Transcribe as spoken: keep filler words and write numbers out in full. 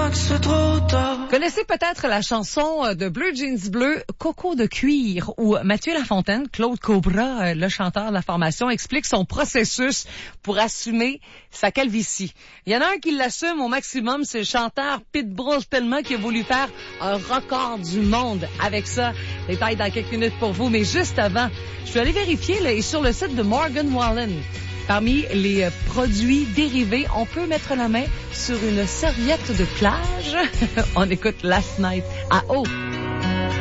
pas que c'est trop tard. Connaissez peut-être la chanson de Bleu Jeans Bleu, Coco de cuir, où Mathieu Lafontaine, Claude Cobra, le chanteur de la formation, explique son processus pour assumer sa calvitie. Il y en a un qui l'assume au maximum, c'est le chanteur Pitbull Spellman qui a voulu faire un record du monde avec ça. Détail dans quelques minutes pour vous, mais juste avant, je suis allée vérifier là, et sur le site de Morgan Wallen, parmi les euh, produits dérivés, on peut mettre la main sur une serviette de plage. On écoute Last Night à eau.